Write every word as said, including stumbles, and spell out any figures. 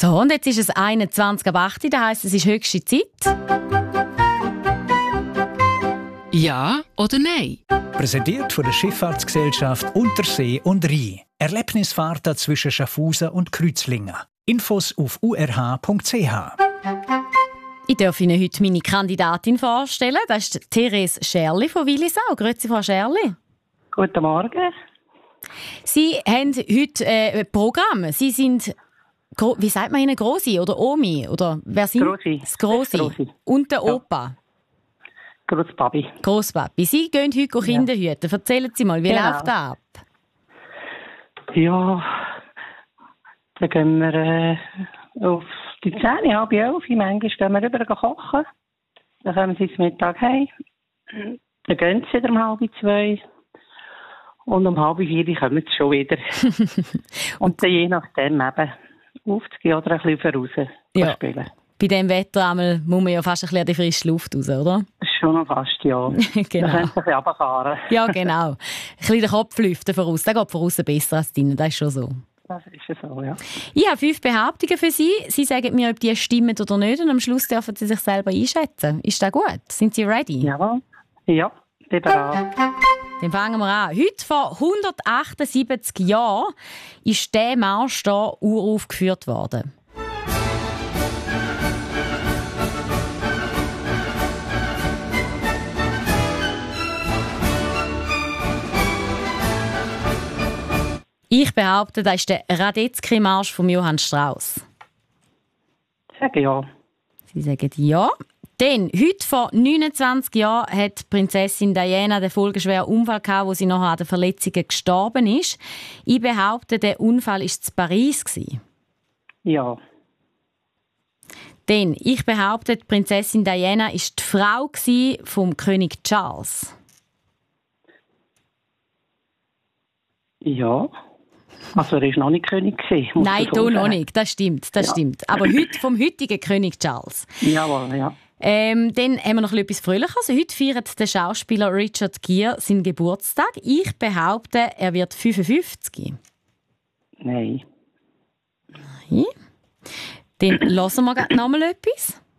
So, und jetzt ist es einundzwanzig ab acht, das heisst, es ist höchste Zeit. Ja oder nein? Präsentiert von der Schifffahrtsgesellschaft Untersee und Rhein. Erlebnisfahrten zwischen Schaffhausen und Kreuzlingen. Infos auf u r h punkt c h. Ich darf Ihnen heute meine Kandidatin vorstellen. Das ist Therese Scherli von Willisau. Grüezi, Frau Scherli. Guten Morgen. Sie haben heute äh, ein Programm. Sie sind, wie sagt man Ihnen, Grosi oder Omi? Oder wer sind Grossi. Das Grossi. Grossi. Und der Ja. Opa. Grosspapi. Grosspapi. Sie gehen heute ja. Kinder hüten. Erzählen Sie mal, wie Genau. läuft das ab? Ja, dann gehen wir äh, auf die zehn, halb elf. Manchmal gehen wir rüber kochen. Dann kommen sie zum Mittag heim. Dann gehen sie wieder um halb zwei. Und um halb vier kommen sie schon wieder. Und dann je nachdem eben aufzugehen oder ein bisschen raus Ja. spielen. Bei diesem Wetter einmal muss man ja fast ein bisschen an die frische Luft raus, oder? Schon noch fast, ja. Genau. Dann können sie ein bisschen runterfahren. Ja, genau. Ein bisschen den Kopf lüften voraus. Das geht voraus besser als drinnen, das ist schon so. Das ist ja so, ja. Ich habe fünf Behauptungen für Sie. Sie sagen mir, ob die stimmen oder nicht. Und am Schluss dürfen Sie sich selber einschätzen. Ist das gut? Sind Sie ready? Jawohl. Ja, bin bereit. Dann fangen wir an. Heute vor hundertachtundsiebzig Jahren ist dieser Marsch hier uraufgeführt worden. Ich behaupte, das ist der Radetzky-Marsch von Johann Strauss. Sage ja. Sie sagen ja. Dann, heute vor neunundzwanzig Jahren hat Prinzessin Diana den folgeschweren Unfall gehabt, wo sie nachher an den Verletzungen gestorben ist. Ich behaupte, der Unfall war in Paris. Ja. Dann, ich behaupte, die Prinzessin Diana war die Frau vom König Charles. Ja. Also er war noch nicht König. Muss Nein, so du noch sagen. nicht. Das stimmt, das Ja. stimmt. Aber heute vom heutigen König Charles. Jawohl, ja. Ähm, dann haben wir noch etwas Fröhliches. Also heute feiert der Schauspieler Richard Gere seinen Geburtstag. Ich behaupte, er wird fünfundfünfzig. Nein. Nein. Dann hören wir gerade noch mal etwas.